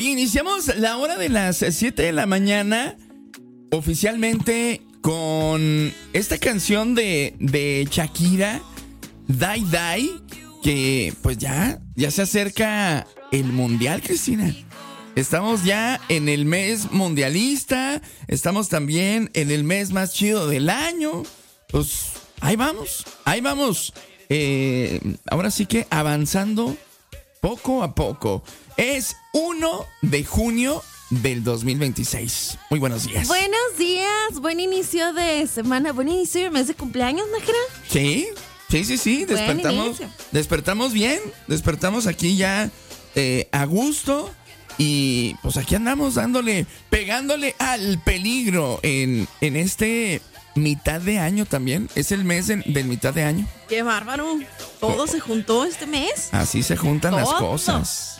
Iniciamos la hora de las 7 de la mañana oficialmente con esta canción de Shakira, Die Die, que pues ya se acerca el mundial, Cristina. Estamos ya en el mes mundialista, estamos también en el mes más chido del año. Pues ahí vamos. Ahora sí que avanzando poco a poco. Es 1 de junio del 2026. Muy buenos días. Buenos días, buen inicio de semana, buen inicio de mes de cumpleaños, Nájera. Sí. Despertamos bien, despertamos aquí ya a gusto. Y pues aquí andamos pegándole al peligro en este mitad de año también. Es el mes del mitad de año. ¡Qué bárbaro! Todo se juntó este mes. Así se juntan las cosas.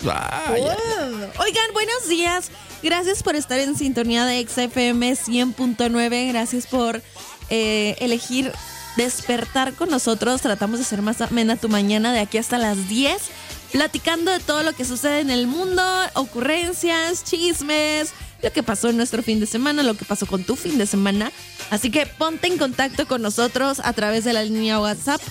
Oigan, buenos días. Gracias por estar en sintonía de XFM 100.9. Gracias por elegir despertar con nosotros. Tratamos de hacer más amena tu mañana de aquí hasta las 10. Platicando de todo lo que sucede en el mundo, ocurrencias, chismes, lo que pasó en nuestro fin de semana, lo que pasó con tu fin de semana. Así que ponte en contacto con nosotros a través de la línea WhatsApp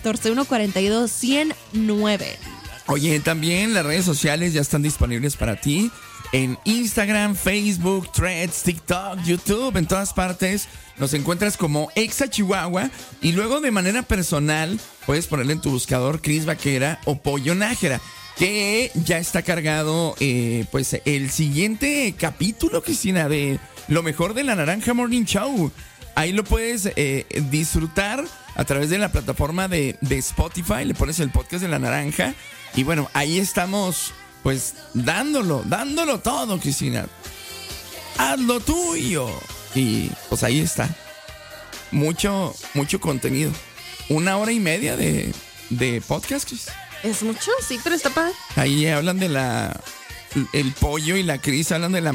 614-142-109. Oye, también las redes sociales ya están disponibles para ti. En Instagram, Facebook, Threads, TikTok, YouTube, en todas partes nos encuentras como Exa Chihuahua. Y luego de manera personal puedes ponerle en tu buscador Cris Vaquera o Pollo Nájera, que ya está cargado pues el siguiente capítulo, Cristina, de lo mejor de la Naranja Morning Show. Ahí lo puedes disfrutar a través de la plataforma de Spotify. Le pones el podcast de la Naranja y bueno, ahí estamos pues dándolo todo, Cristina. Haz lo tuyo. Y pues ahí está. Mucho contenido. 1 hora y media de podcast, Cris. Es mucho, sí, pero está padre. Ahí hablan de el pollo y la Cris hablan de la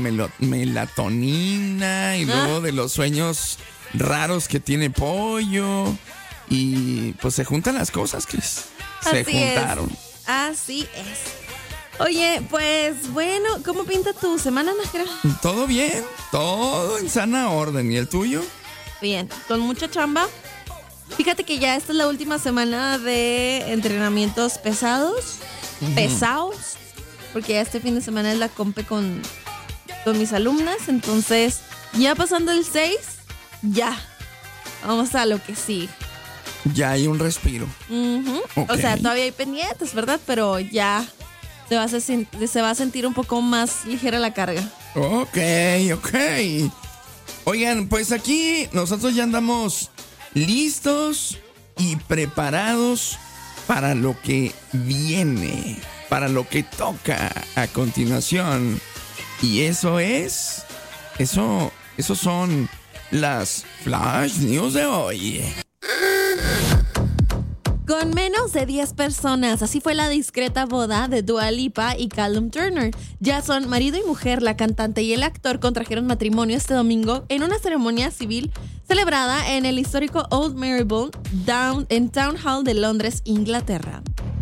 melatonina y luego de los sueños raros que tiene pollo. Y pues se juntan las cosas, Cris. Se juntaron. Así es. Oye, pues bueno, ¿cómo pinta tu semana, Nájera? Todo bien, todo en sana orden. ¿Y el tuyo? Bien, con mucha chamba. Fíjate que ya esta es la última semana de entrenamientos pesados, porque ya este fin de semana es la compe con mis alumnas. Entonces, ya pasando el 6, ya, vamos a lo que sí. Ya hay un respiro. Okay. O sea, todavía hay pendientes, ¿verdad? Pero ya se va a sentir un poco más ligera la carga. Ok. Oigan, pues aquí nosotros ya andamos listos y preparados para lo que viene, para lo que toca a continuación. Y esos son las Flash News de hoy. Con menos de 10 personas, así fue la discreta boda de Dua Lipa y Callum Turner. Ya son marido y mujer. La cantante y el actor contrajeron matrimonio este domingo en una ceremonia civil celebrada en el histórico Old Marylebone en Town Hall de Londres, Inglaterra.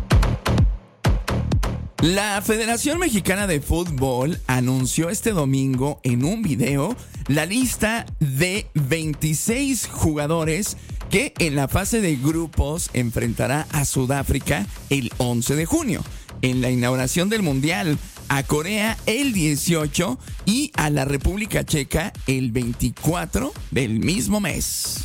La Federación Mexicana de Fútbol anunció este domingo en un video la lista de 26 jugadores que en la fase de grupos enfrentará a Sudáfrica el 11 de junio, en la inauguración del Mundial, a Corea el 18 y a la República Checa el 24 del mismo mes.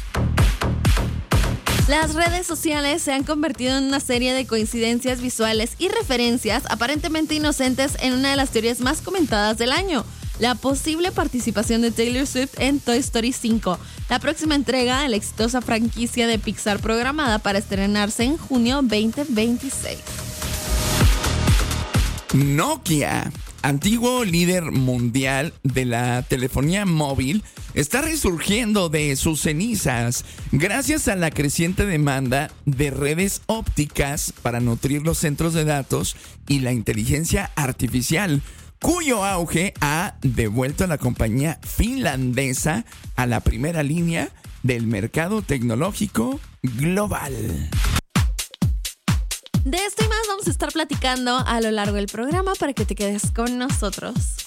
Las redes sociales se han convertido en una serie de coincidencias visuales y referencias aparentemente inocentes en una de las teorías más comentadas del año: la posible participación de Taylor Swift en Toy Story 5, la próxima entrega de la exitosa franquicia de Pixar programada para estrenarse en junio 2026. Nokia, antiguo líder mundial de la telefonía móvil, está resurgiendo de sus cenizas gracias a la creciente demanda de redes ópticas para nutrir los centros de datos y la inteligencia artificial, cuyo auge ha devuelto a la compañía finlandesa a la primera línea del mercado tecnológico global. De esto y más vamos a estar platicando a lo largo del programa para que te quedes con nosotros.